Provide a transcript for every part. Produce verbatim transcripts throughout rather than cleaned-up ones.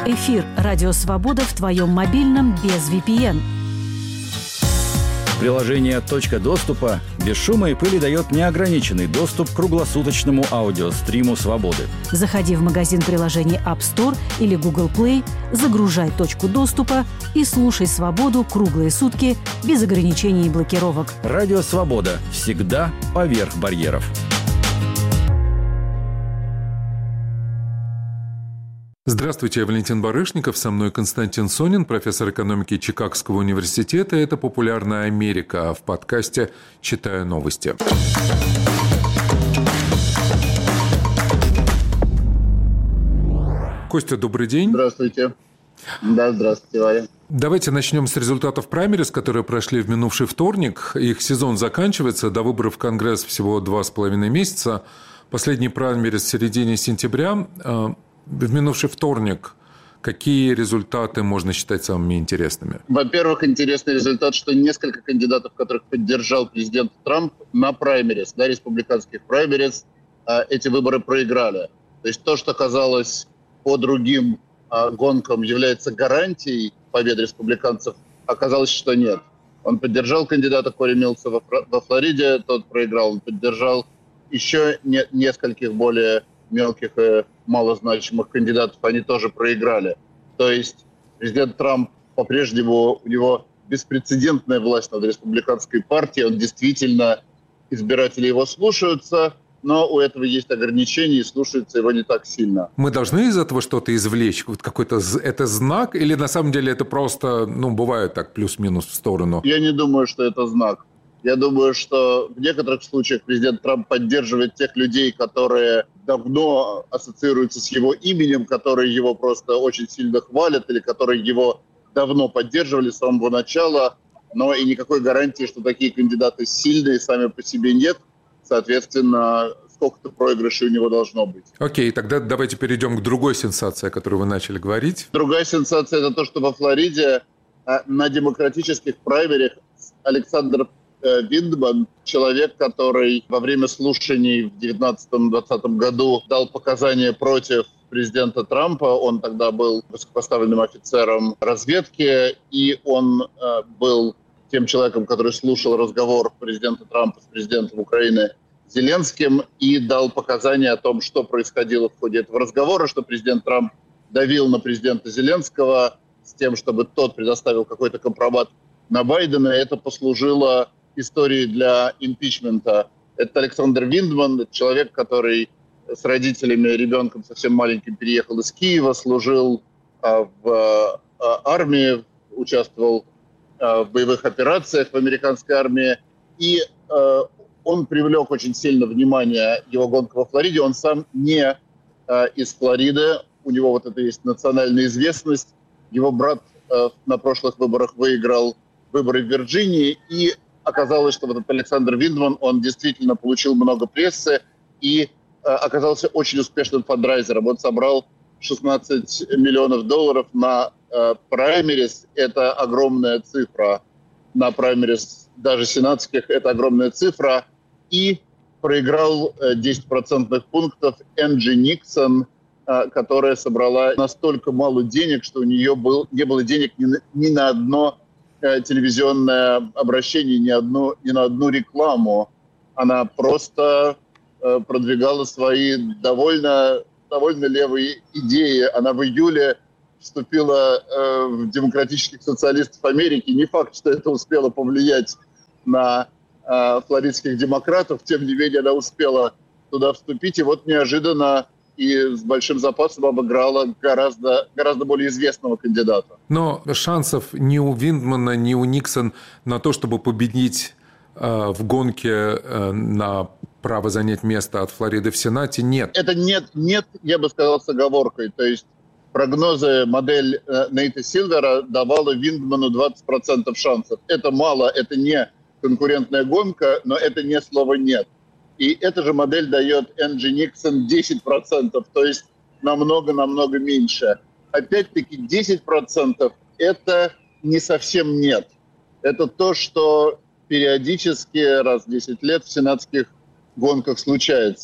Эфир «Радио Свобода» в твоем мобильном без ви пи эн. Приложение «Точка доступа» без шума и пыли дает неограниченный доступ к круглосуточному аудиостриму «Свободы». Заходи в магазин приложений App Store или Google Play, загружай «Точку доступа» и слушай «Свободу» круглые сутки без ограничений и блокировок. Радио «Свобода» всегда поверх барьеров. Здравствуйте, я Валентин Барышников, со мной Константин Сонин, профессор экономики Чикагского университета. Это «Популярная Америка» в подкасте «Читаю новости». Костя, добрый день. Здравствуйте. Да, здравствуйте, Ваня. Давайте начнем с результатов праймериз, которые прошли в минувший вторник. Их сезон заканчивается, до выборов в Конгресс всего два с половиной месяца. Последний праймериз в середине сентября. В минувший вторник какие результаты можно считать самыми интересными? Во-первых, интересный результат, что несколько кандидатов, которых поддержал президент Трамп на праймериз, на республиканских праймериз, эти выборы проиграли. То есть то, что казалось по другим гонкам является гарантией победы республиканцев, оказалось, что нет. Он поддержал кандидата Кори Милса во Флориде, тот проиграл. Он поддержал еще не, нескольких более мелких и малозначимых кандидатов, они тоже проиграли. То есть президент Трамп по-прежнему, у него беспрецедентная власть над республиканской партией, он действительно, избиратели его слушаются, но у этого есть ограничения, и слушаются его не так сильно. Мы должны из этого что-то извлечь? Вот какой-то это знак, или на самом деле это просто, ну, бывает так, плюс-минус в сторону? Я не думаю, что это знак. Я думаю, что в некоторых случаях президент Трамп поддерживает тех людей, которые давно ассоциируются с его именем, которые его просто очень сильно хвалят или которые его давно поддерживали с самого начала, но и никакой гарантии, что такие кандидаты сильные сами по себе нет. Соответственно, сколько-то проигрышей у него должно быть. Окей, тогда давайте перейдем к другой сенсации, о которой вы начали говорить. Другая сенсация – это то, что во Флориде на демократических праймерах Александр Виндман, человек, который во время слушаний в девятнадцатом-двадцатом году дал показания против президента Трампа. Он тогда был высокопоставленным офицером разведки, и он э, был тем человеком, который слушал разговор президента Трампа с президентом Украины Зеленским и дал показания о том, что происходило в ходе этого разговора, что президент Трамп давил на президента Зеленского с тем, чтобы тот предоставил какой-то компромат на Байдена. Это послужило истории для импичмента. Это Александр Виндман, это человек, который с родителями, ребенком совсем маленьким переехал из Киева, служил а, в а, армии, участвовал а, в боевых операциях в американской армии. И а, он привлек очень сильно внимание, его гонка во Флориде. Он сам не а, из Флориды, у него вот это есть национальная известность. Его брат а, на прошлых выборах выиграл выборы в Вирджинии, и оказалось, что вот этот Александр Виндман, он действительно получил много прессы и э, оказался очень успешным фандрайзером. Он собрал шестнадцать миллионов долларов на э, праймерис. Это огромная цифра. На праймерис даже сенатских это огромная цифра. И проиграл э, десять процентных пунктов Энджи Никсон, э, которая собрала настолько мало денег, что у нее был, не было денег ни на, ни на одно телевизионное обращение, ни, одну, ни на одну рекламу. Она просто э, продвигала свои довольно, довольно левые идеи. Она в июле вступила э, в демократических социалистов Америки. Не факт, что это успело повлиять на э, флоридских демократов. Тем не менее, она успела туда вступить. И вот неожиданно и с большим запасом обыграла гораздо, гораздо более известного кандидата. Но шансов ни у Виндмана, ни у Никсон на то, чтобы победить э, в гонке э, на право занять место от Флориды в Сенате, нет. Это нет, нет, я бы сказал, с оговоркой. То есть прогнозы, модель э, Нейта Силвера давала Виндману двадцать процентов шансов. Это мало, это не конкурентная гонка, но это не слово «нет». И эта же модель дает Энджи Никсон десять процентов, то есть намного-намного меньше. Опять-таки десять процентов – это не совсем нет. Это то, что периодически раз в десять лет в сенатских гонках случается.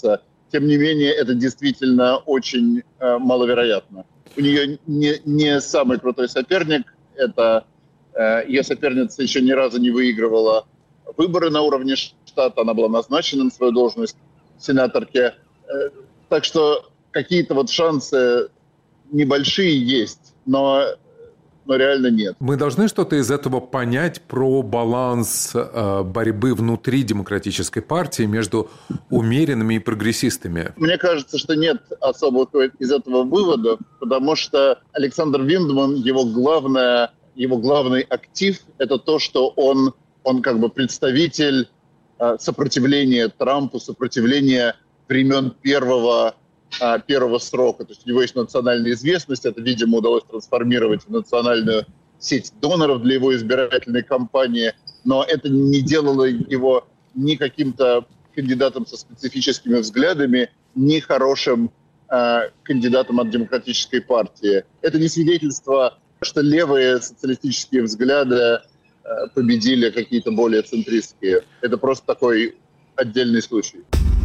тем не менее, это действительно очень э, маловероятно. У нее не, не самый крутой соперник. Это э, ее соперница еще ни разу не выигрывала выборы на уровне штата. Она была назначена на свою должность сенаторки. Э, так что какие-то вот шансы небольшие есть, но... но реально нет. Мы должны что-то из этого понять про баланс э, борьбы внутри демократической партии между умеренными и прогрессистами. Мне кажется, что нет особых из этого выводов, потому что Александр Виндман, его, главное, его главный актив – это то, что он, он как бы представитель э, сопротивления Трампу, сопротивления времен первого первого срока. То есть у него есть национальная известность, это, видимо, удалось трансформировать в национальную сеть доноров для его избирательной кампании, но это не делало его ни каким-то кандидатом со специфическими взглядами, ни хорошим э, кандидатом от демократической партии. Это не свидетельство, что левые социалистические взгляды э, победили какие-то более центристские. Это просто такой отдельный случай.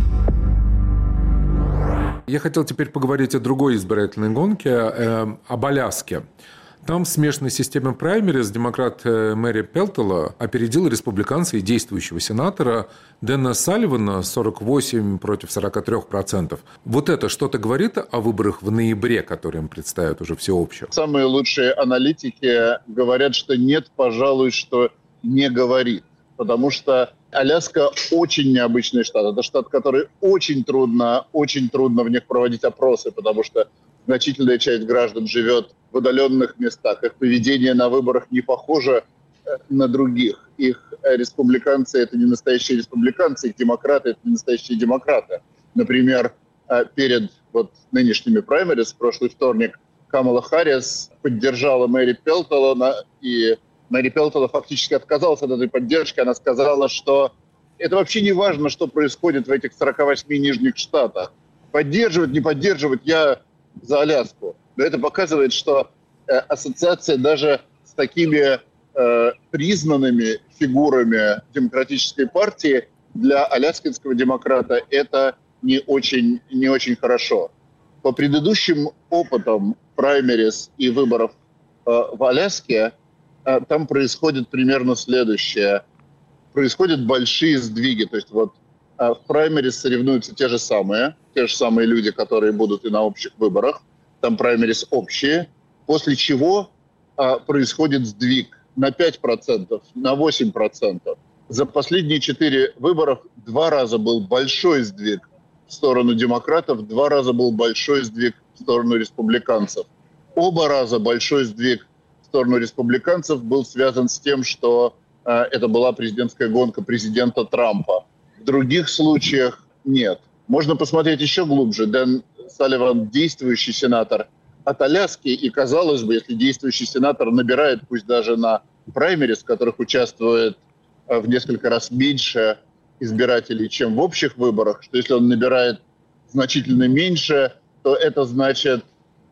Я хотел теперь поговорить о другой избирательной гонке, э, об Аляске. Там в смешанной системе праймериз демократ Мэри Пелтола опередил республиканца и действующего сенатора Дэна Салливана сорок восемь против сорок три процента. Вот это что-то говорит о выборах в ноябре, которые им предстоят уже всеобщим? Самые лучшие аналитики говорят, что нет, пожалуй, что не говорит. Потому что Аляска очень необычный штат. Это штат, который очень трудно, очень трудно в них проводить опросы, потому что значительная часть граждан живет в удаленных местах. Их поведение на выборах не похоже на других. Их республиканцы – это не настоящие республиканцы, их демократы – это не настоящие демократы. Например, перед вот нынешними праймериз в прошлый вторник Камала Харрис поддержала Мэри Пелтола, и Мэри Пелтола фактически отказалась от этой поддержки. Она сказала, что это вообще не важно, что происходит в этих сорока восьми нижних штатах. Поддерживать, не поддерживать, я за Аляску. Но это показывает, что э, ассоциация даже с такими э, признанными фигурами демократической партии для аляскинского демократа это не очень, не очень хорошо. По предыдущим опытам праймериз и выборов э, в Аляске э, там происходит примерно следующее. Происходят большие сдвиги. То есть вот э, в праймериз соревнуются те же самые, те же самые люди, которые будут и на общих выборах. Там праймериз общие. После чего э, происходит сдвиг на пять процентов, на восемь процентов. За последние четыре выборов два раза был большой сдвиг в сторону демократов, два раза был большой сдвиг в сторону республиканцев. Оба раза большой сдвиг в сторону республиканцев был связан с тем, что э, это была президентская гонка президента Трампа. В других случаях нет. Можно посмотреть еще глубже. Дэн Салливан – действующий сенатор от Аляски, и, казалось бы, если действующий сенатор набирает, пусть даже на праймериз, в которых участвует э, в несколько раз меньше избирателей, чем в общих выборах, что если он набирает значительно меньше, то это значит,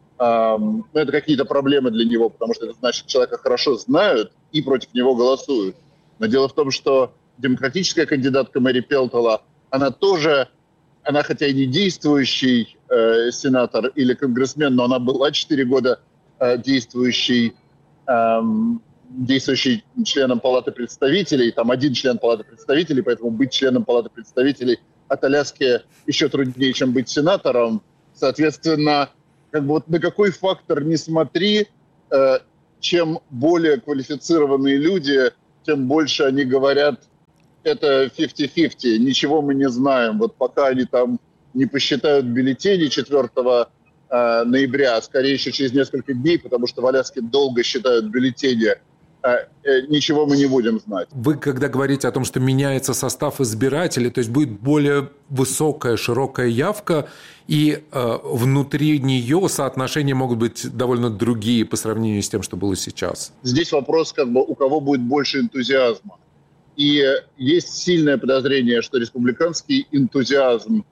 эм, ну, это какие-то проблемы для него, потому что это значит, человека хорошо знают и против него голосуют. Но дело в том, что демократическая кандидатка Мэри Пелтола, она тоже, она хотя и не действующий э, сенатор или конгрессмен, но она была четыре года э, действующей эм, действующий членом Палаты представителей, там один член Палаты представителей, поэтому быть членом Палаты представителей от Аляски еще труднее, чем быть сенатором. Соответственно, как бы вот на какой фактор не смотри, э, чем более квалифицированные люди, тем больше они говорят, это пятьдесят на пятьдесят, ничего мы не знаем. Вот пока они там не посчитают бюллетени четвёртого э, ноября, а скорее еще через несколько дней, потому что в Аляске долго считают бюллетени, ничего мы не будем знать. Вы, когда говорите о том, что меняется состав избирателей, то есть будет более высокая, широкая явка, и э, внутри нее соотношения могут быть довольно другие по сравнению с тем, что было сейчас. Здесь вопрос, как бы, у кого будет больше энтузиазма. И есть сильное подозрение, что республиканский энтузиазм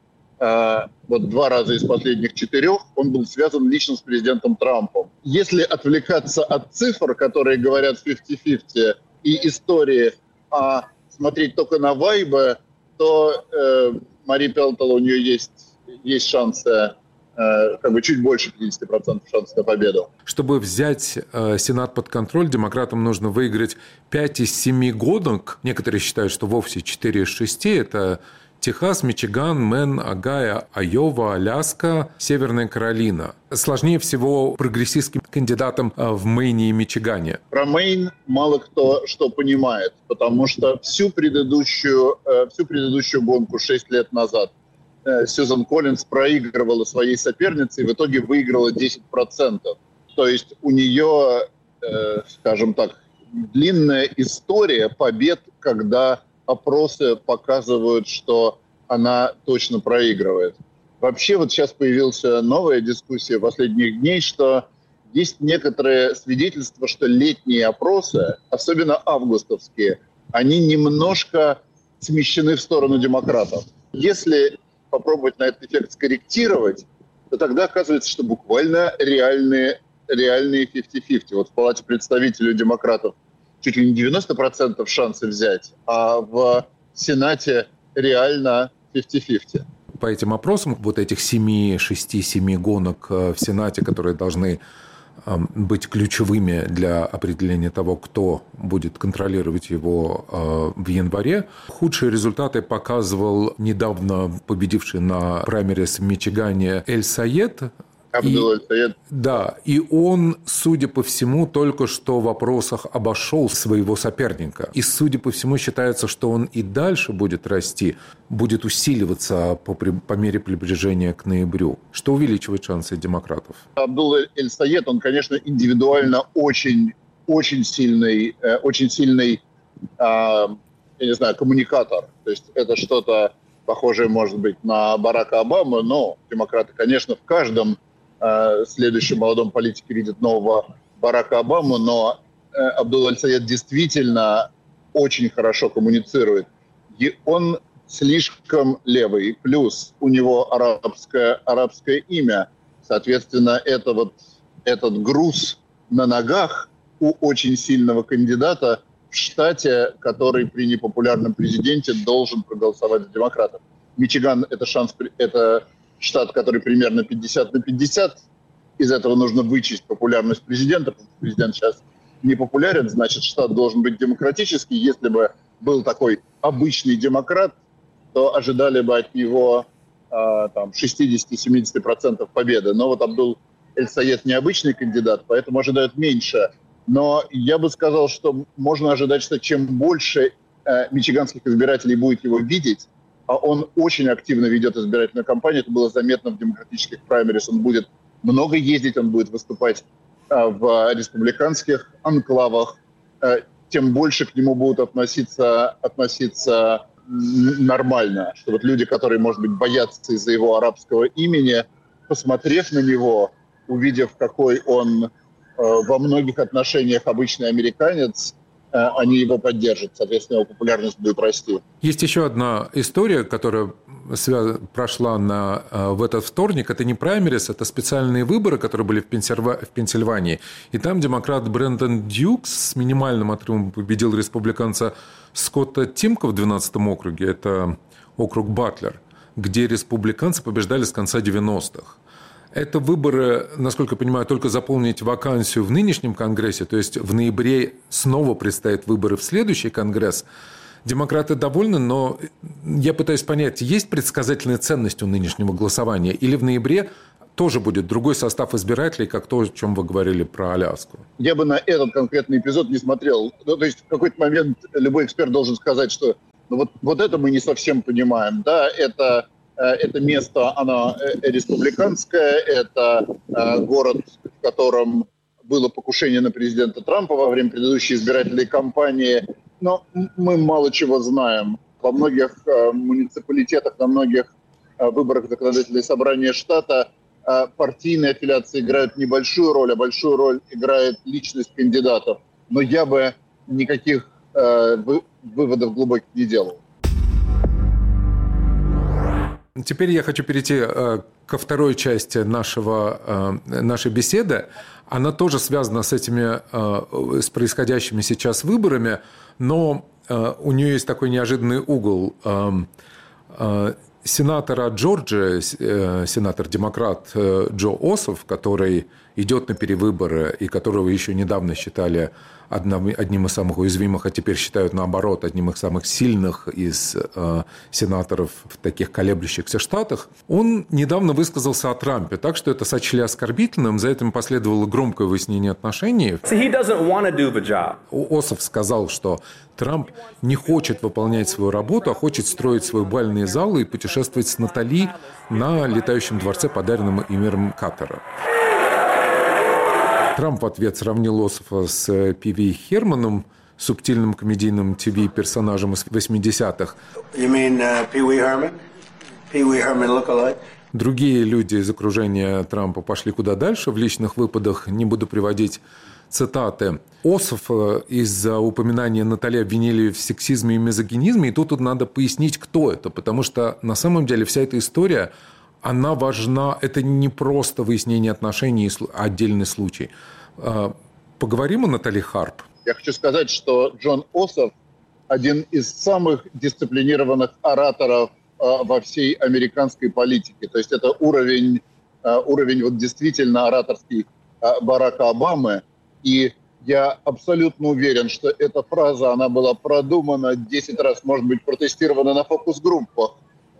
вот два раза из последних четырех, он был связан лично с президентом Трампом. Если отвлекаться от цифр, которые говорят пятьдесят на пятьдесят, и истории, а смотреть только на вайбы, то э, Мэри Пелтола, у нее есть есть шансы, как бы чуть больше пятьдесят процентов шансов на победу. Чтобы взять э, Сенат под контроль, демократам нужно выиграть пять из семи гонок. Некоторые считают, что вовсе четыре из шести. Это Техас, Мичиган, Мэн, Огайо, Айова, Аляска, Северная Каролина. Сложнее всего прогрессистским кандидатам в Мэйне и Мичигане. Про Мэйн мало кто что понимает, потому что всю предыдущую, всю предыдущую гонку шесть лет назад Сьюзан Коллинз проигрывала своей сопернице и в итоге выиграла десять процентов. То есть у нее, скажем так, длинная история побед, когда опросы показывают, что она точно проигрывает. Вообще вот сейчас появилась новая дискуссия последних дней, что есть некоторые свидетельства, что летние опросы, особенно августовские, они немножко смещены в сторону демократов. Если попробовать на этот эффект скорректировать, то тогда оказывается, что буквально реальные, реальные пятьдесят на пятьдесят. Вот в Палате представителей демократов чуть ли не девяносто процентов шансы взять, а в Сенате реально пятьдесят на пятьдесят. По этим опросам, вот этих семи, шести-семи гонок в Сенате, которые должны быть ключевыми для определения того, кто будет контролировать его в январе. Худшие результаты показывал недавно победивший на праймерис в Мичигане Эль-Сайед. Абдул Эль-Сайед. Да, и он, судя по всему, только что в вопросах обошел своего соперника. И, судя по всему, считается, что он и дальше будет расти, будет усиливаться по, по мере приближения к ноябрю, что увеличивает шансы демократов. Абдул Эль-Сайед, он, конечно, индивидуально очень, очень сильный, очень сильный, я не знаю, коммуникатор. То есть это что-то похожее, может быть, на Барака Обаму, но демократы, конечно, в каждом следующем молодом политике видят нового Барака Обаму, но Абдул Эль-Сайед действительно очень хорошо коммуницирует. И он слишком левый, плюс у него арабское, арабское имя. Соответственно, это вот, этот груз на ногах у очень сильного кандидата в штате, который при непопулярном президенте должен проголосовать за демократов. Мичиган – это шанс, это штат, который примерно пятьдесят на пятьдесят. Из этого нужно вычесть популярность президента. Президент сейчас не популярен, значит, штат должен быть демократический. Если бы был такой обычный демократ, то ожидали бы от него э, там, шестьдесят-семьдесят процентов победы. Но вот Абдул Эль-Сайед необычный кандидат, поэтому ожидают меньше. Но я бы сказал, что можно ожидать, что чем больше э, мичиганских избирателей будет его видеть, а он очень активно ведет избирательную кампанию, это было заметно в демократических праймерис, он будет много ездить, он будет выступать э, в республиканских анклавах, э, тем больше к нему будут относиться, относиться нормально, что вот люди, которые, может быть, боятся из-за его арабского имени, посмотрев на него, увидев, какой он э, во многих отношениях обычный американец, они его поддержат, соответственно, его популярность будет расти. Есть еще одна история, которая связ... прошла на, в этот вторник. Это не праймерис, это специальные выборы, которые были в, Пенсильва... в Пенсильвании. И там демократ Брэндон Дьюкс с минимальным отрывом победил республиканца Скотта Тимка в двенадцатом округе. Это округ Батлер, где республиканцы побеждали с конца девяностых. Это выборы, насколько я понимаю, только заполнить вакансию в нынешнем Конгрессе, то есть в ноябре снова предстоят выборы в следующий Конгресс. Демократы довольны, но я пытаюсь понять, есть предсказательная ценность у нынешнего голосования или в ноябре тоже будет другой состав избирателей, как то, о чем вы говорили про Аляску? Я бы на этот конкретный эпизод не смотрел. Ну, то есть в какой-то момент любой эксперт должен сказать, что ну, вот, вот это мы не совсем понимаем. Да, это... Это место, оно республиканское, это город, в котором было покушение на президента Трампа во время предыдущей избирательной кампании. Но мы мало чего знаем. Во многих муниципалитетах, на многих выборах законодательного собрания штата партийные аффилиации играют небольшую роль, а большую роль играет личность кандидатов. Но я бы никаких выводов глубоких не делал. Теперь я хочу перейти ко второй части нашего, нашей беседы. Она тоже связана с этими, с происходящими сейчас выборами, но у нее есть такой неожиданный угол. сенатор от Джорджии, сенатор-демократ Джо Ософ, который идет на перевыборы и которого еще недавно считали одним, одним из самых уязвимых, а теперь считают, наоборот, одним из самых сильных из э, сенаторов в таких колеблющихся штатах, он недавно высказался о Трампе, так что это сочли оскорбительным. За этим последовало громкое выяснение отношений. So he doesn't want to do the job. Ософ сказал, что Трамп не хочет выполнять свою работу, а хочет строить свои бальные залы и путешествовать с Натали на летающем дворце, подаренном эмиром Катара. Трамп в ответ сравнил Ософа с Пи Ви Херманом, субтильным комедийным ТВ-персонажем из восьмидесятых. You mean, uh, Pee Wee Herman? Pee Wee Herman look-alike? Другие люди из окружения Трампа пошли куда дальше в личных выпадах. Не буду приводить цитаты. Ософа из-за упоминания Натали обвинили в сексизме и мизогинизме. И тут надо пояснить, кто это. Потому что на самом деле вся эта история, она важна. Это не просто выяснение отношений, а отдельный случай. Поговорим о Натали Харп. Я хочу сказать, что Джон Ософ один из самых дисциплинированных ораторов во всей американской политике. То есть это уровень, уровень вот действительно ораторский Барака Обамы. И я абсолютно уверен, что эта фраза, она была продумана десять раз, может быть, протестирована на фокус-группах.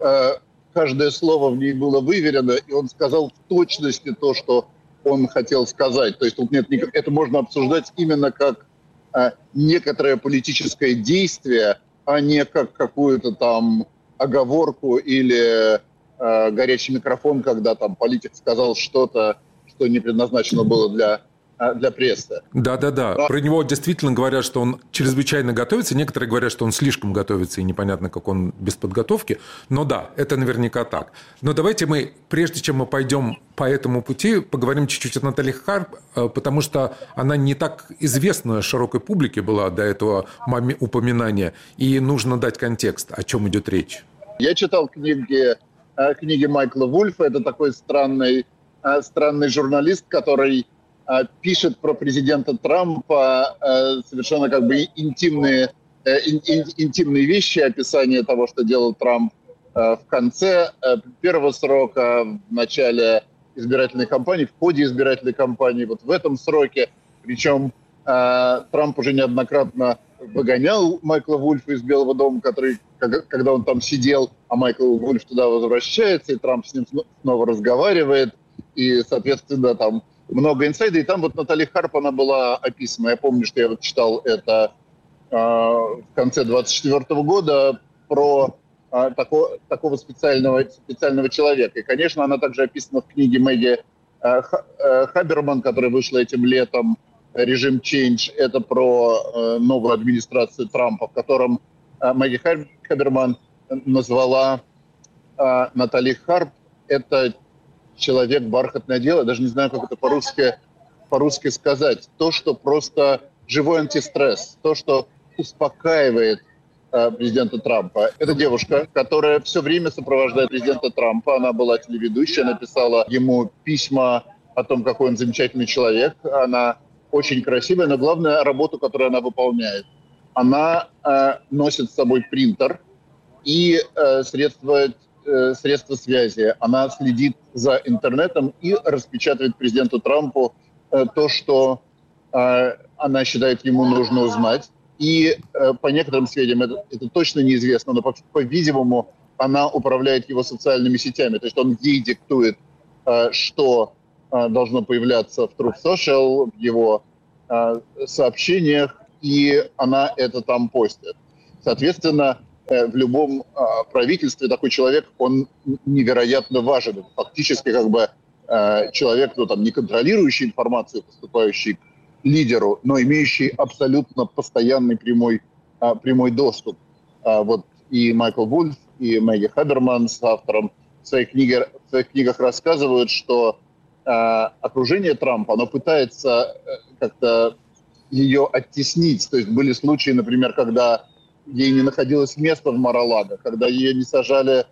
Каждое слово в ней было выверено, и он сказал в точности то, что он хотел сказать. То есть тут нет никак... это можно обсуждать именно как некоторое политическое действие, а не как какую-то там оговорку или э, горячий микрофон, когда там политик сказал что-то, что не предназначено было для, э, для прессы. Да-да-да. Но... Про него действительно говорят, что он чрезвычайно готовится. Некоторые говорят, что он слишком готовится, и непонятно, как он без подготовки. Но да, это наверняка так. Но давайте мы, прежде чем мы пойдем по этому пути, поговорим чуть-чуть о Натали Харп, потому что она не так известна широкой публике была до этого упоминания, и нужно дать контекст, о чем идет речь. Я читал книги, книги Майкла Вульфа. Это такой странный, странный журналист, который пишет про президента Трампа совершенно как бы интимные, интимные вещи, описание того, что делал Трамп в конце первого срока, в начале избирательной кампании, в ходе избирательной кампании, вот в этом сроке. Причем э, Трамп уже неоднократно выгонял Майкла Вульфа из Белого дома, который, когда он там сидел, а Майкл Вульф туда возвращается, и Трамп с ним снова разговаривает, и, соответственно, там много инсайда. И там вот Натали Харп, она была описана. Я помню, что я вот читал это э, в конце двадцать четвёртого года про э, такого, такого специального, специального человека. И, конечно, она также описана в книге Мэгги э, Хаберман, которая вышла этим летом, «Режим Change». Это про э, новую администрацию Трампа, в котором э, Мэгги Хаберман назвала э, Натали Харп это человек бархатное дело, даже не знаю, как это по-русски, по-русски сказать. То, что просто живой антистресс, то, что успокаивает э, президента Трампа. Это девушка, которая все время сопровождает президента Трампа. Она была телеведущей, она писала ему письма о том, какой он замечательный человек. Она очень красивая, но главная работа, которую она выполняет, она э, носит с собой принтер и э, средства, э, средства связи. Она следит за интернетом и распечатывает президенту Трампу э, то, что э, она считает ему нужно узнать. И э, по некоторым сведениям, это, это точно неизвестно, но, по, по-видимому, она управляет его социальными сетями. То есть он ей диктует, э, что э, должно появляться в Truth Social, в его э, сообщениях, и она это там постит. Соответственно, э, в любом э, правительстве такой человек, он невероятно важен. Это фактически как бы э, человек, ну, там, не контролирующий информацию, поступающий к лидеру, но имеющий абсолютно постоянный прямой, э, прямой доступ. Э, вот и Майкл Вульф, и Мэгги Хаберман с автором в своих, книге, в своих книгах рассказывают, что э, окружение Трампа, оно пытается э, как-то ее оттеснить. То есть были случаи, например, когда ей не находилось места в Мар-а-Лаго, когда ее не сажали э,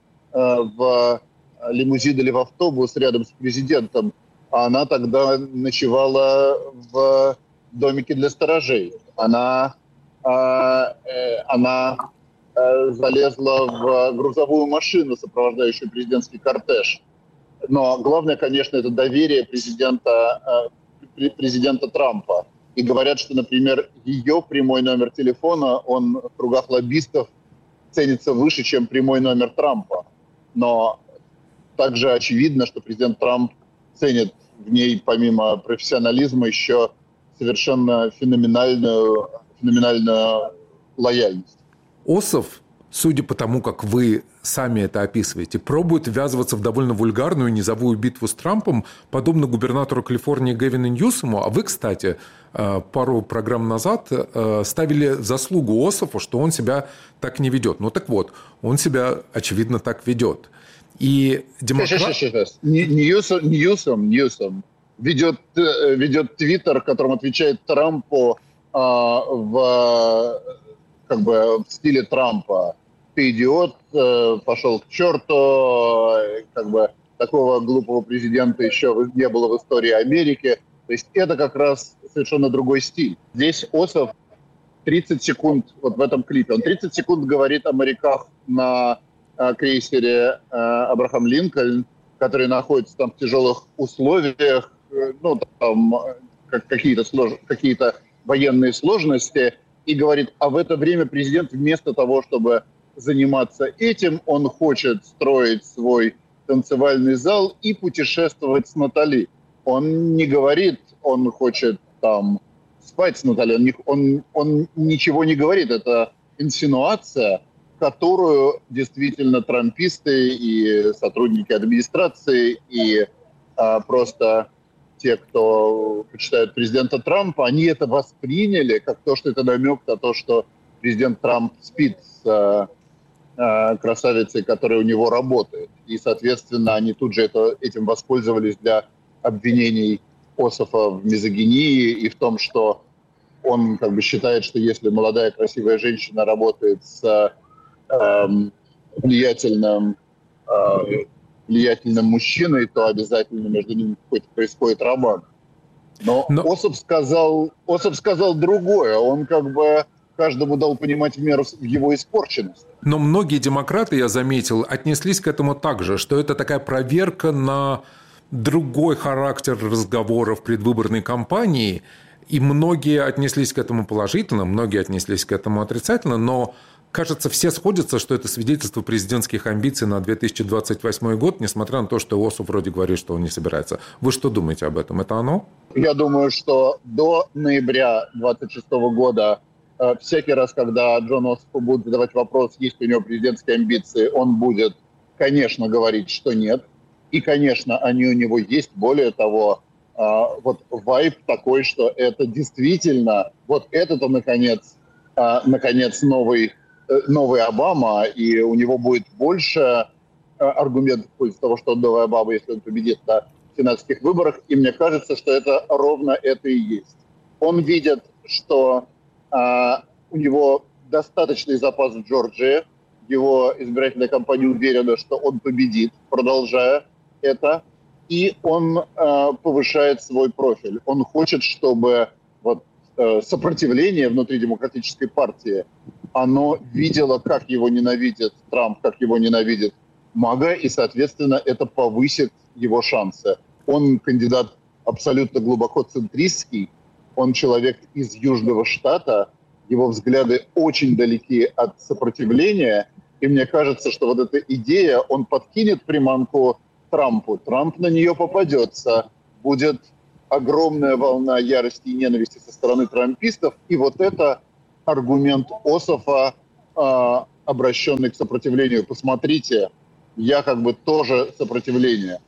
в лимузин или в автобус рядом с президентом, а она тогда ночевала в домике для сторожей. Она, э, э, она э, залезла в грузовую машину, сопровождающую президентский кортеж. Но главное, конечно, это доверие президента, э, президента Трампа. И говорят, что, например, ее прямой номер телефона, он в кругах лоббистов ценится выше, чем прямой номер Трампа. Но также очевидно, что президент Трамп ценит в ней, помимо профессионализма, еще совершенно феноменальную, феноменальную лояльность. Осов, судя по тому, как вы сами это описываете, пробует ввязываться в довольно вульгарную низовую битву с Трампом, подобно губернатору Калифорнии Гэвину Ньюсому. А вы, кстати, пару программ назад ставили заслугу Ософу, что он себя так не ведет. Ну так вот, он себя, очевидно, так ведет. И демократ... Сейчас, сейчас, сейчас. Ньюсом, Ньюсом, Ньюсом ведет, ведет твиттер, которым отвечает Трампу а, в, как бы, в стиле Трампа. Ты идиот, пошел к черту, как бы такого глупого президента еще не было в истории Америки. То есть это как раз совершенно другой стиль. Здесь Осов тридцать секунд, вот в этом клипе, он тридцать секунд говорит о моряках на крейсере Абрахам Линкольн, который находится там в тяжелых условиях, ну, там какие-то, слож... какие-то военные сложности, и говорит, а в это время президент вместо того, чтобы заниматься этим, он хочет строить свой танцевальный зал и путешествовать с Натали. Он не говорит, он хочет там спать с Натали, он, не... он, он ничего не говорит, это инсинуация, которую действительно трамписты и сотрудники администрации, и а, просто те, кто почитают президента Трампа, они это восприняли как то, что это намек на то, что президент Трамп спит с а, а, красавицей, которая у него работает. И, соответственно, они тут же это, этим воспользовались для обвинений Ософа в мизогинии и в том, что он как бы считает, что если молодая красивая женщина работает с влиятельным, влиятельным мужчиной, то обязательно между ними какой-то происходит роман. Но, Но... Осоп сказал, Осоп сказал другое. Он как бы каждому дал понимать в меру его испорченности. Но многие демократы, я заметил, отнеслись к этому так же, что это такая проверка на другой характер разговоров предвыборной кампании. И многие отнеслись к этому положительно, многие отнеслись к этому отрицательно, но кажется, все сходятся, что это свидетельство президентских амбиций на две тысячи двадцать восьмой год, несмотря на то, что Осоп вроде говорит, что он не собирается. Вы что думаете об этом? Это оно? Я думаю, что до ноября двадцать шестого года э, всякий раз, когда Джон Осопу будут задавать вопрос, есть ли у него президентские амбиции, он будет, конечно, говорить, что нет. И, конечно, они у него есть. Более того, э, вот вайб такой, что это действительно, вот это-то, наконец, э, наконец, новый новый Обама, и у него будет больше э, аргументов в пользу того, что он новый Обама, если он победит на сенатских выборах. И мне кажется, что это ровно это и есть. Он видит, что э, у него достаточный запас в Джорджии. Его избирательная кампания уверена, что он победит, продолжая это. И он э, повышает свой профиль. Он хочет, чтобы вот, э, сопротивление внутри демократической партии оно видело, как его ненавидит Трамп, как его ненавидит МАГА, и, соответственно, это повысит его шансы. Он кандидат абсолютно глубоко центристский, он человек из Южного штата, его взгляды очень далеки от сопротивления, и мне кажется, что вот эта идея, он подкинет приманку Трампу, Трамп на нее попадется, будет огромная волна ярости и ненависти со стороны трампистов, и вот это аргумент Ософа, э, обращенный к сопротивлению. Посмотрите, я как бы тоже сопротивление.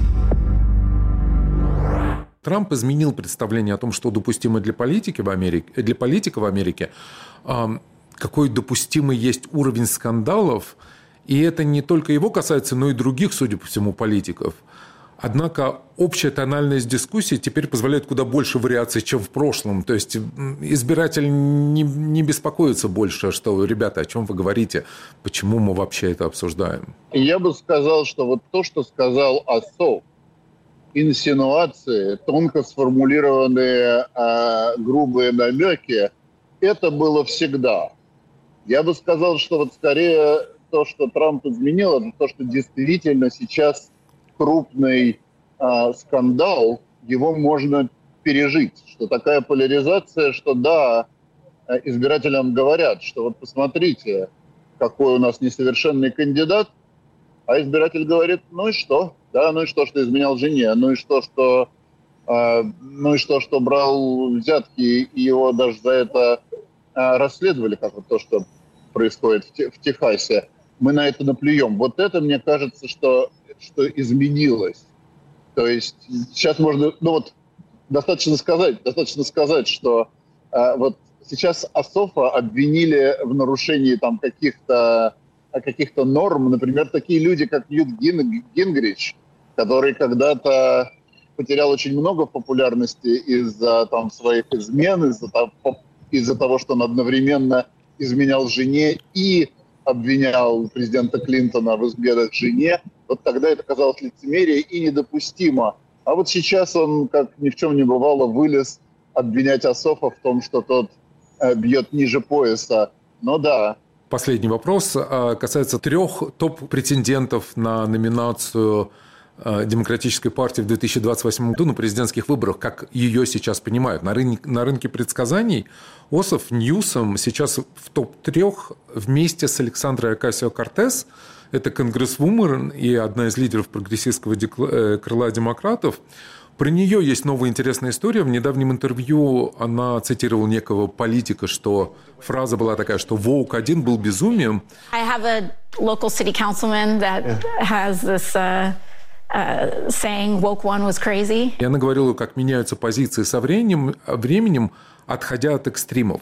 Трамп изменил представление о том, что допустимо для политики в Америке, для политика в Америке, э, какой допустимый есть уровень скандалов. И это не только его касается, но и других, судя по всему, политиков. Однако общая тональность дискуссии теперь позволяет куда больше вариаций, чем в прошлом. То есть избиратель не, не беспокоится больше, что, ребята, о чем вы говорите, почему мы вообще это обсуждаем. Я бы сказал, что вот то, что сказал Осоп, инсинуации, тонко сформулированные э, грубые намеки, это было всегда. Я бы сказал, что вот скорее то, что Трамп изменил, это то, что действительно сейчас крупный э, скандал, его можно пережить. Что такая поляризация, что да, избирателям говорят, что вот посмотрите, какой у нас несовершенный кандидат, а избиратель говорит, ну и что? Да, ну и что, что изменял жене, ну и что, что, э, ну и что, что брал взятки, и его даже за это э, расследовали, как вот то, что происходит в, в Техасе. Мы на это наплюем. Вот это, мне кажется, что, что изменилось. То есть сейчас можно, ну вот, достаточно сказать, достаточно сказать, что э, вот сейчас Ософа обвинили в нарушении там каких-то каких-то норм, например, такие люди, как Ньют Гингрич, который когда-то потерял очень много популярности из-за там своих измен, из-за того, из-за того, что он одновременно изменял жене и обвинял президента Клинтона в изменах жене. Вот тогда это казалось лицемерие и недопустимо. А вот сейчас он, как ни в чем не бывало, вылез обвинять Ософа в том, что тот э, бьет ниже пояса. Но да. Последний вопрос касается трех топ-претендентов на номинацию Демократической партии в две тысячи двадцать восьмом году на президентских выборах, как ее сейчас понимают. На рынке, на рынке предсказаний Ософ, Ньюсом сейчас в топ-трех вместе с Александрой Окасио-Кортес. Это конгрессвумен и одна из лидеров прогрессистского крыла демократов. Про нее есть новая интересная история. В недавнем интервью она цитировала некого политика, что фраза была такая, что «Воук один был безумием». I have a local city councilman that has this uh, uh, saying «Woke one was crazy». И она говорила, как меняются позиции со временем, временем, отходя от экстримов.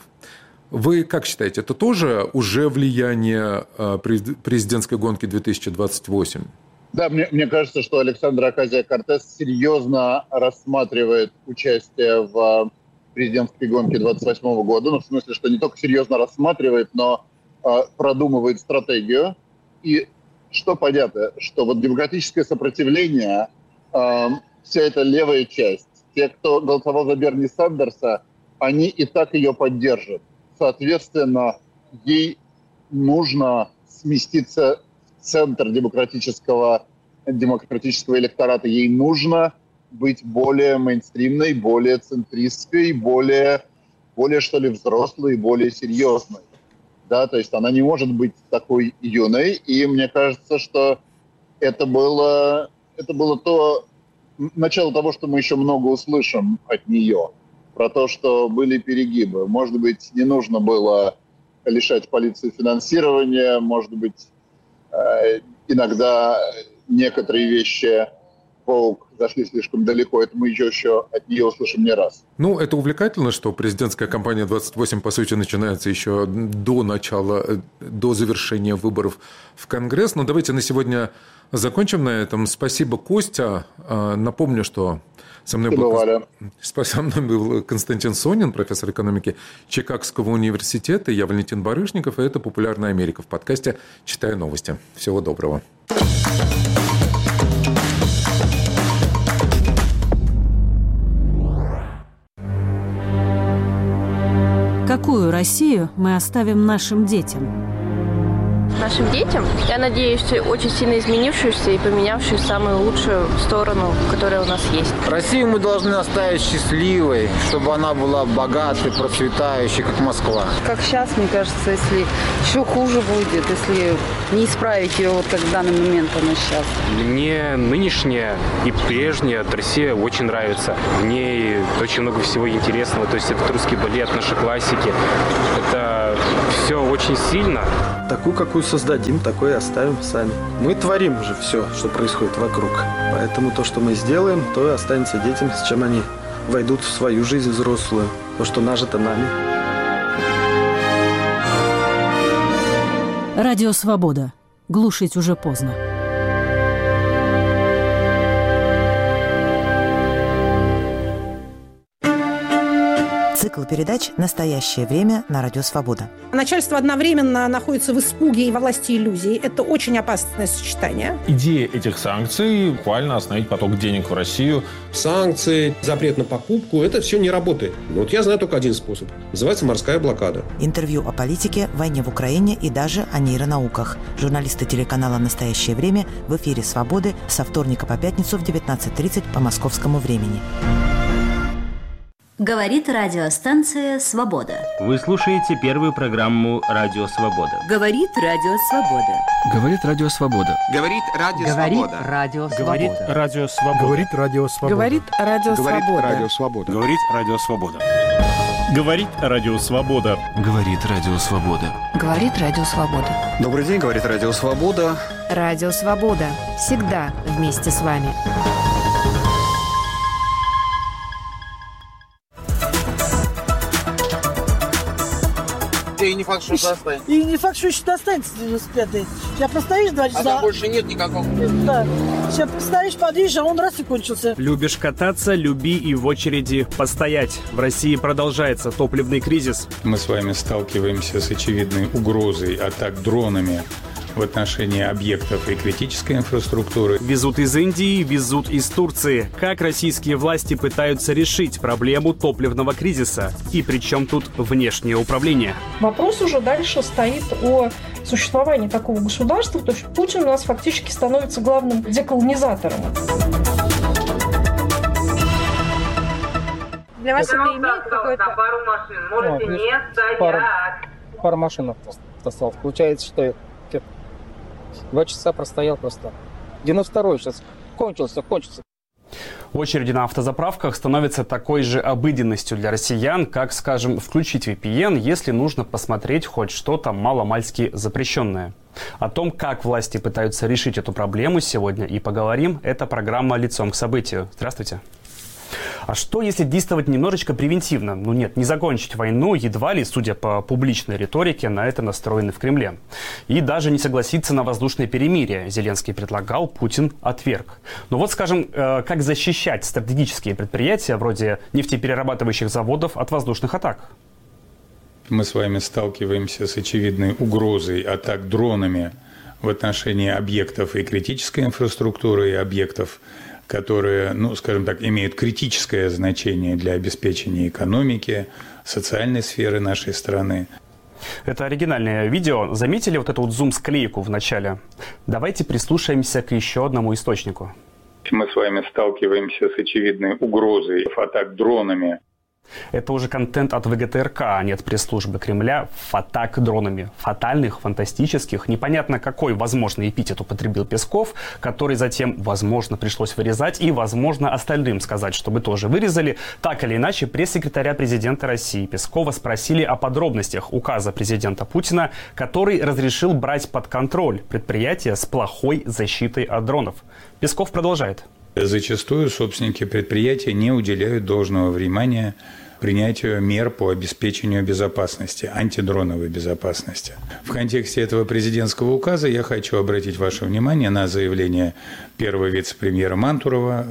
Вы как считаете, это тоже уже влияние президентской гонки две тысячи двадцать восемь? Да, мне, мне кажется, что Александра Окасио-Кортес серьезно рассматривает участие в президентской гонке двадцать восьмого года. Ну, в смысле, что не только серьезно рассматривает, но э, продумывает стратегию. И что понятно, что вот демократическое сопротивление, э, вся эта левая часть, те, кто голосовал за Берни Сандерса, они и так ее поддержат. Соответственно, ей нужно сместиться в центр демократического, демократического электората. Ей нужно быть более мейнстримной, более центристской, более, более что ли, взрослой, более серьезной. Да, то есть она не может быть такой юной. И мне кажется, что это было, это было то начало того, что мы еще много услышим от нее. Про то, что были перегибы. Может быть, не нужно было лишать полицию финансирования, может быть, иногда некоторые вещи Воук зашли слишком далеко. Это мы еще, еще от нее услышим не раз. Ну, это увлекательно, что президентская кампания двадцать восемь, по сути, начинается еще до начала, до завершения выборов в Конгресс. Но давайте на сегодня закончим на этом. Спасибо, Костя. Напомню, что со мной, был... со мной был Константин Сонин, профессор экономики Чикагского университета. Я Валентин Барышников, и это «Популярная Америка» в подкасте «Читаю новости». Всего доброго. Какую Россию мы оставим нашим детям? Нашим детям, я надеюсь, очень сильно изменившуюся и поменявшуюся в самую лучшую сторону, которая у нас есть. Россию мы должны оставить счастливой, чтобы она была богатой, процветающей, как Москва. Как сейчас, мне кажется, если еще хуже будет, если не исправить ее, вот как в данный момент она сейчас. Мне нынешняя и прежняя Россия очень нравится. В ней очень много всего интересного. То есть это русский балет, наши классики. Это все очень сильно. Такую, какую создадим, такое и оставим сами. Мы творим же все, что происходит вокруг. Поэтому то, что мы сделаем, то и останется детям, с чем они войдут в свою жизнь взрослую. То, что нажито нами. Радио «Свобода». Глушить уже поздно. Цикл передач «Настоящее время» на Радио Свобода. Начальство одновременно находится в испуге и во власти иллюзий. Это очень опасное сочетание. Идея этих санкций – буквально остановить поток денег в Россию. Санкции, запрет на покупку – это все не работает. Вот я знаю только один способ. Называется морская блокада. Интервью о политике, войне в Украине и даже о нейронауках. Журналисты телеканала «Настоящее время» в эфире «Свободы» со вторника по пятницу в девятнадцать тридцать по московскому времени. Говорит радиостанция «Свобода». Вы слушаете первую программу «Радио Свобода». Говорит Радио Свобода. Говорит Радио Свобода. Говорит Радио Свобода. Говорит Радио Свобода. Говорит Радио Свобода. Говорит Радио Свобода. Говорит Радио Свобода. Говорит Радио Свобода. Говорит Радио Свобода. Говорит Радио Свобода. Добрый день, говорит Радио Свобода. Радио Свобода. Всегда вместе с вами. И не факт, что это останется. И не факт, что еще останется девяносто пятый. Сейчас простоишь два часа. А там больше нет никакого. Да. Сейчас простоишь, подъедешь, а он раз и кончился. Любишь кататься, люби и в очереди постоять. В России продолжается топливный кризис. Мы с вами сталкиваемся с очевидной угрозой атак дронами в отношении объектов и критической инфраструктуры. Везут из Индии, везут из Турции. Как российские власти пытаются решить проблему топливного кризиса? И при чем тут внешнее управление? Вопрос уже дальше стоит о существовании такого государства. То есть Путин у нас фактически становится главным деколонизатором. Для вас это имеет какой-то... На пару машин. Можете ну, не стоять. Пару, пару машин осталось. Получается, что два часа простоял просто. девяносто второй сейчас кончился, кончился. Очереди на автозаправках становятся такой же обыденностью для россиян, как, скажем, включить ви пи эн, если нужно посмотреть хоть что-то маломальски запрещенное. О том, как власти пытаются решить эту проблему, сегодня и поговорим. Это программа «Лицом к событию». Здравствуйте. А что, если действовать немножечко превентивно? Ну нет, не закончить войну, едва ли, судя по публичной риторике, на это настроены в Кремле. И даже не согласиться на воздушное перемирие. Зеленский предлагал, Путин отверг. Но вот, скажем, как защищать стратегические предприятия, вроде нефтеперерабатывающих заводов, от воздушных атак? Мы с вами сталкиваемся с очевидной угрозой атак дронами в отношении объектов и критической инфраструктуры, и объектов, которые, ну, скажем так, имеют критическое значение для обеспечения экономики, социальной сферы нашей страны. Это оригинальное видео. Заметили вот эту вот зум-склейку в начале? Давайте прислушаемся к еще одному источнику. Мы с вами сталкиваемся с очевидной угрозой атак дронами. Это уже контент от вэ гэ тэ эр ка, а не от пресс-службы Кремля. Атак дронами. Фатальных, фантастических. Непонятно, какой возможный эпитет употребил Песков, который затем, возможно, пришлось вырезать, и, возможно, остальным сказать, чтобы тоже вырезали. Так или иначе, пресс-секретаря президента России Пескова спросили о подробностях указа президента Путина, который разрешил брать под контроль предприятия с плохой защитой от дронов. Песков продолжает. Зачастую собственники предприятия не уделяют должного внимания принятию мер по обеспечению безопасности, антидроновой безопасности. В контексте этого президентского указа я хочу обратить ваше внимание на заявление первого вице-премьера Мантурова,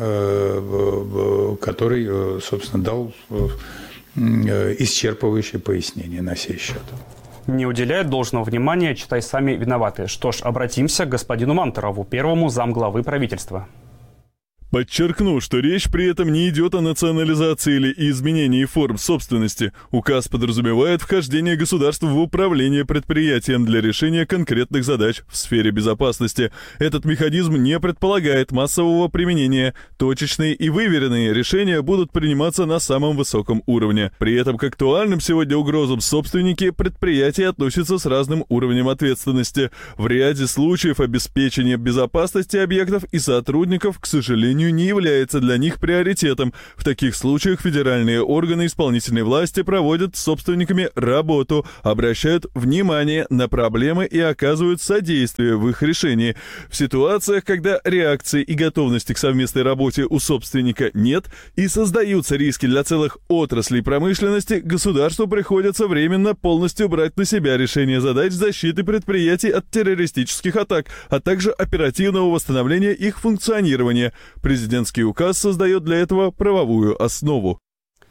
который, собственно, дал исчерпывающее пояснение на сей счет. Не уделяют должного внимания, читай сами, виноваты. Что ж, обратимся к господину Мантурову, первому замглавы правительства. Подчеркну, что речь при этом не идет о национализации или изменении форм собственности. Указ подразумевает вхождение государства в управление предприятием для решения конкретных задач в сфере безопасности. Этот механизм не предполагает массового применения. Точечные и выверенные решения будут приниматься на самом высоком уровне. При этом к актуальным сегодня угрозам собственники предприятий относятся с разным уровнем ответственности. В ряде случаев обеспечение безопасности объектов и сотрудников, к сожалению, не является для них приоритетом. В таких случаях федеральные органы исполнительной власти проводят с собственниками работу, обращают внимание на проблемы и оказывают содействие в их решении. В ситуациях, когда реакции и готовности к совместной работе у собственника нет и создаются риски для целых отраслей промышленности, государству приходится временно полностью брать на себя решение задач защиты предприятий от террористических атак, а также оперативного восстановления их функционирования. Президентский указ создает для этого правовую основу.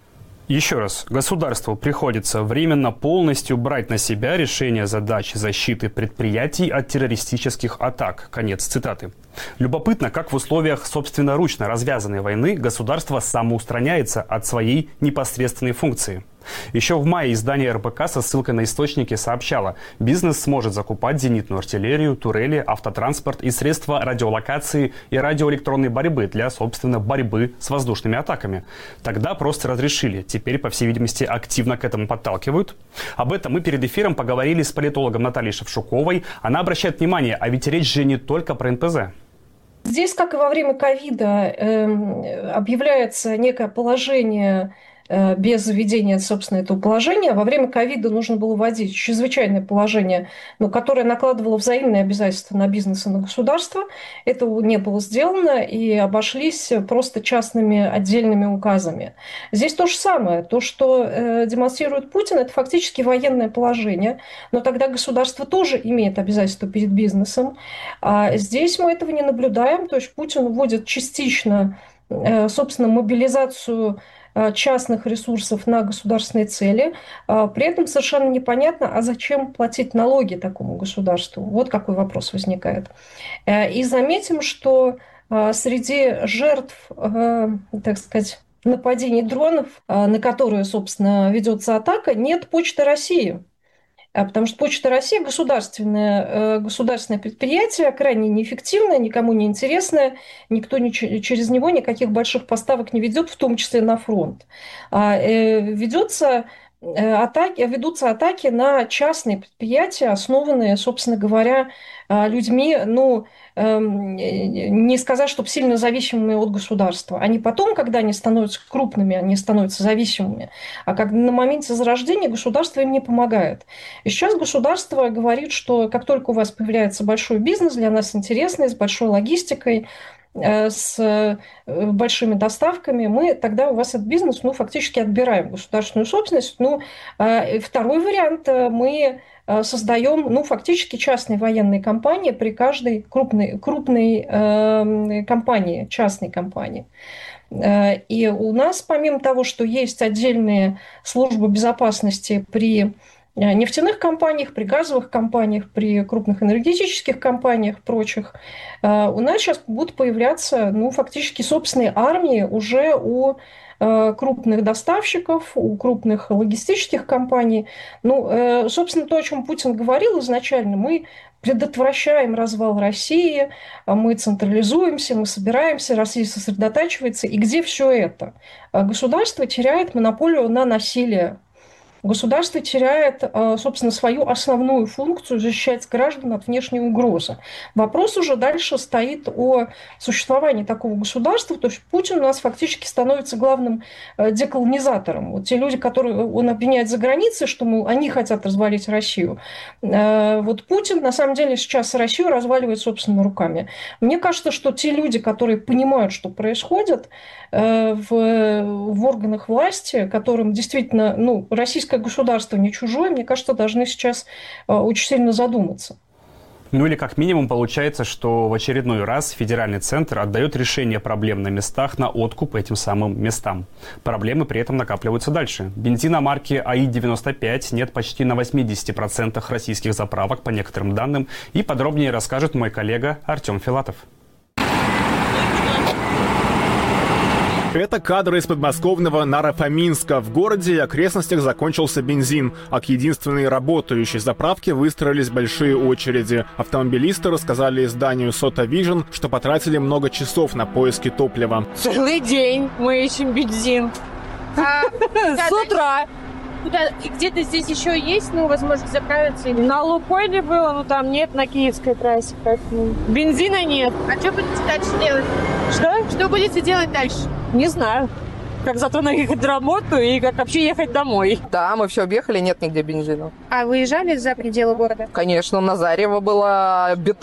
Еще раз, государству приходится временно полностью брать на себя решение задач защиты предприятий от террористических атак. Конец цитаты. Любопытно, как в условиях собственноручно развязанной войны государство самоустраняется от своей непосредственной функции. Еще в мае издание эр бэ ка со ссылкой на источники сообщало, бизнес сможет закупать зенитную артиллерию, турели, автотранспорт и средства радиолокации и радиоэлектронной борьбы для, собственно, борьбы с воздушными атаками. Тогда просто разрешили. Теперь, по всей видимости, активно к этому подталкивают. Об этом мы перед эфиром поговорили с политологом Натальей Шевчуковой. Она обращает внимание, а ведь речь же не только про эн пэ зэ. Здесь, как и во время ковида, э, объявляется некое положение без введения, собственно, этого положения. Во время ковида нужно было вводить чрезвычайное положение, но которое накладывало взаимные обязательства на бизнес и на государство. Этого не было сделано и обошлись просто частными отдельными указами. Здесь то же самое. То, что э, демонстрирует Путин, это фактически военное положение, но тогда государство тоже имеет обязательства перед бизнесом. А здесь мы этого не наблюдаем. То есть Путин вводит частично, э, собственно, мобилизацию частных ресурсов на государственные цели. При этом совершенно непонятно, а зачем платить налоги такому государству? Вот какой вопрос возникает. И заметим, что среди жертв, так сказать, нападений дронов, на которые, собственно, ведется атака, нет Почты России. Потому что Почта России государственное, государственное предприятие, крайне неэффективное, никому не интересное, никто не, через него никаких больших поставок не ведет, в том числе на фронт. Ведется атаки, ведутся атаки на частные предприятия, основанные, собственно говоря, людьми, ну, не сказать, чтобы сильно зависимыми от государства. Они потом, когда они становятся крупными, они становятся зависимыми. А как на моменте зарождения государство им не помогает. И сейчас государство говорит, что как только у вас появляется большой бизнес, для нас интересный, с большой логистикой, с большими доставками, мы тогда у вас этот бизнес, ну, фактически отбираем государственную собственность. Ну, второй вариант, мы создаем, ну, фактически частные военные компании при каждой крупной, крупной э, компании, частной компании. И у нас, помимо того, что есть отдельные службы безопасности при нефтяных компаниях, при газовых компаниях, при крупных энергетических компаниях, прочих, у нас сейчас будут появляться, ну, фактически собственные армии уже у крупных доставщиков, у крупных логистических компаний. Ну, собственно, то, о чем Путин говорил изначально, мы предотвращаем развал России, мы централизуемся, мы собираемся, Россия сосредотачивается. И где все это? Государство теряет монополию на насилие. Государство теряет, собственно, свою основную функцию защищать граждан от внешней угрозы. Вопрос уже дальше стоит о существовании такого государства. То есть Путин у нас фактически становится главным деколонизатором. Вот те люди, которые он обвиняет за границей, что, мол, они хотят развалить Россию. Вот Путин, на самом деле, сейчас Россию разваливает собственными руками. Мне кажется, что те люди, которые понимают, что происходит в, в органах власти, которым действительно, ну, российское государство не чужое, мне кажется, должны сейчас очень сильно задуматься. Ну или как минимум получается, что в очередной раз федеральный центр отдает решение проблем на местах на откуп этим самым местам. Проблемы при этом накапливаются дальше. Бензина марки а и девяносто пять нет почти на восьмидесяти процентах российских заправок, по некоторым данным. И подробнее расскажет мой коллега Артем Филатов. Это кадры из подмосковного Наро-Фоминска. В городе и окрестностях закончился бензин, а к единственной работающей заправке выстроились большие очереди. Автомобилисты рассказали изданию Сота Вижн, что потратили много часов на поиски топлива. Целый день мы ищем бензин. А, С утра. Куда, и где-то здесь еще есть, ну, возможность заправиться? Или... На Лукойле было, но там нет, на Киевской трассе. Поэтому бензина нет. А что будете дальше делать? Что? Что будете делать дальше? Не знаю. Как зато наехать на работу и как вообще ехать домой. Да, мы все объехали, нет нигде бензина. А выезжали за пределы города? Конечно, на Зарево было бетон.